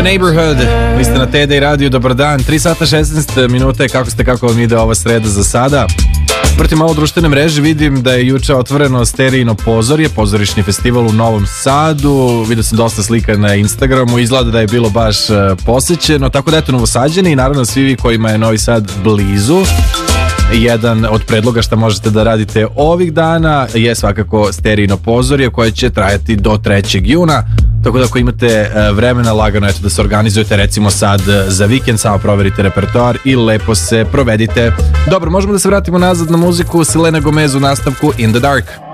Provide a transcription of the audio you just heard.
The Neighborhood, vi ste na TD Radio, dobar dan, 3 sata 16 minuta, kako vam ide ova sreda za sada? Pratim malo društvene mreže, vidim da je juče otvoreno Sterijino pozorje, pozorišni festival u Novom Sadu, vidio sam dosta slika na Instagramu, izgleda da je bilo baš posećeno, tako da eto Novosađani i naravno svi vi kojima je Novi Sad blizu. Jedan od predloga što možete da radite ovih dana je svakako Sterijino pozorje koje će trajati do 3. juna. Tako da ako imate vremena lagano da se organizujete recimo sad za vikend, samo proverite repertoar i lepo se provedite. Dobro, možemo da se vratimo nazad na muziku. Selena Gomez u nastavku In the Dark.